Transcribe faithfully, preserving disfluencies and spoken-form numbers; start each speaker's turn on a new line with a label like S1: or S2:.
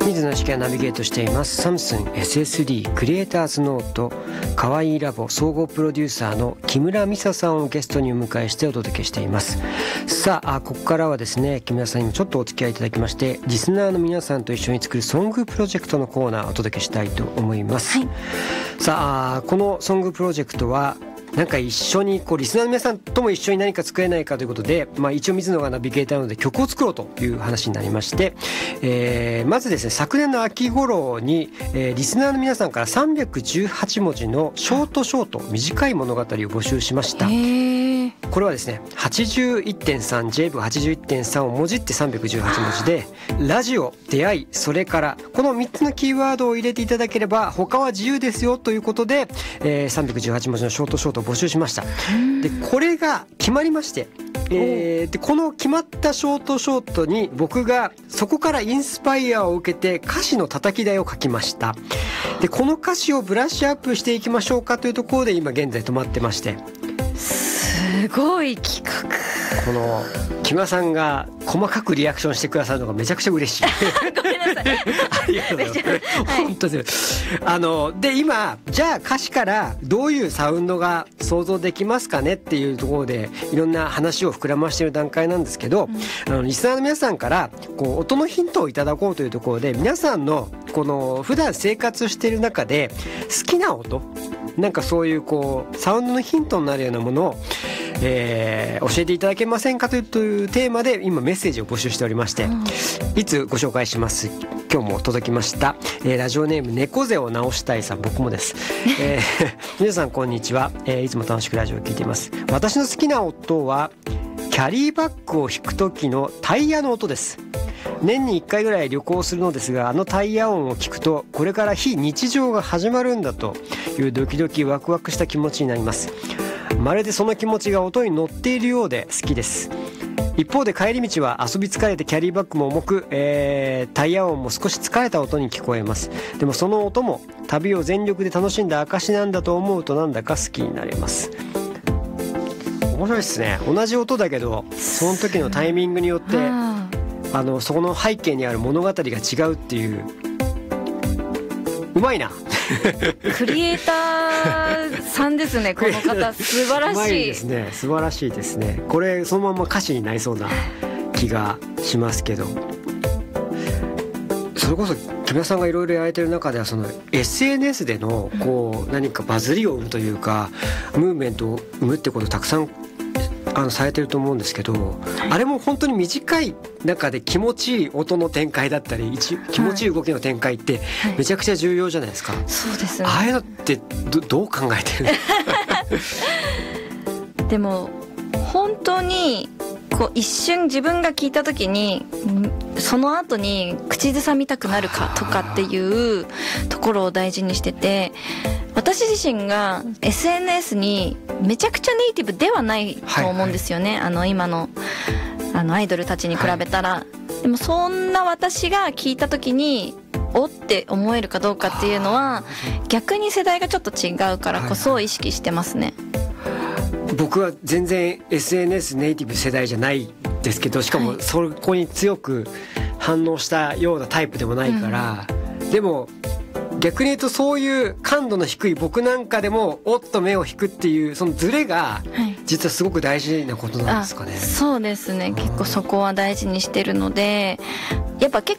S1: 水野式がナビゲートしていますサムスン エスエスディー クリエイターズノートかわいいラボ総合プロデューサーの木村美沙さんをゲストにお迎えしてお届けしています。さあ、ここからはですね、木村さんにもちょっとお付き合いいただきまして、リスナーの皆さんと一緒に作るソングプロジェクトのコーナーをお届けしたいと思います、はい、さあ、このソングプロジェクトはなんか一緒にこうリスナーの皆さんとも一緒に何か作れないかということで、まあ、一応水野がナビゲーターなので曲を作ろうという話になりまして、えー、まずですね、昨年の秋頃に、えー、リスナーの皆さんからさんびゃくじゅうはちもじのショートショート短い物語を募集しました。これはですね はちじゅういってんさん ジェイブイはちじゅういってんさん をもじってさんびゃくじゅうはちもじで、ラジオ、出会い、それからこのみっつのキーワードを入れていただければ他は自由ですよということで、えー、さんびゃくじゅうはちもじのショートショートを募集しました。でこれが決まりまして、えー、でこの決まったショートショートに僕がそこからインスパイアを受けて歌詞の叩き台を書きました。でこの歌詞をブラッシュアップしていきましょうかというところで今現在止まってまして、
S2: すごい企画。
S1: この木村さんが細かくリアクションしてくださるのがめちゃくちゃ嬉しい
S2: ごめんなさい
S1: ありがとうございます、はい、本当ですあので今じゃあ歌詞からどういうサウンドが想像できますかねっていうところでいろんな話を膨らましている段階なんですけど、うん、あのリスナーの皆さんからこう音のヒントをいただこうというところで、皆さんのこの普段生活している中で好きな音、なんかそういうこうサウンドのヒントになるようなものをえー、教えていただけませんかという、というテーマで今メッセージを募集しておりまして、うん、いつご紹介します。今日も届きました、えー、ラジオネーム猫背を直したいさん、僕もです、えー、皆さんこんにちは、えー、いつも楽しくラジオを聞いています。私の好きな音はキャリーバッグを引く時のタイヤの音です。年にいっかいぐらい旅行するのですが、あのタイヤ音を聞くとこれから非日常が始まるんだというドキドキワクワクした気持ちになります。まるでその気持ちが音に乗っているようで好きです。一方で帰り道は遊び疲れてキャリーバッグも重く、えー、タイヤ音も少し疲れた音に聞こえます。でもその音も旅を全力で楽しんだ証なんだと思うとなんだか好きになれます。面白いですね。同じ音だけどその時のタイミングによってあのそこの背景にある物語が違うっていう、うまいな
S2: クリエイターさんですね、この方。素晴らしい。うまい
S1: ですね、素晴らしいですね。これそのまま歌詞になりそうな気がしますけど、それこそ木村さんがいろいろやられてる中では、その エスエヌエス でのこう何かバズりを生むというかムーブメントを生むってことをたくさんあのされてると思うんですけど、あれも本当に短い中で気持ちいい音の展開だったり気持ちいい動きの展開ってめちゃくちゃ重要じゃないですか、はいはい、
S2: そうですね。
S1: ああいうのって ど, どう考えてる
S2: のでも本当にこう一瞬自分が聞いた時にその後に口ずさみたくなるかとかっていうところを大事にしてて、私自身が エスエヌエス にめちゃくちゃネイティブではないと思うんですよね、はいはい、あの今のあのアイドルたちに比べたら、はい、でもそんな私が聞いた時におって思えるかどうかっていうのは逆に世代がちょっと違うからこそ意識してますね、
S1: はいはい、僕は全然 エスエヌエス ネイティブ世代じゃないですけど、しかもそこに強く反応したようなタイプでもないから、うん、でも逆に言うとそういう感度の低い僕なんかでもおっと目を引くっていうそのズレが実はすごく大事なことなんですかね、はい、
S2: そうですね。結構そこは大事にしてるので、やっぱ結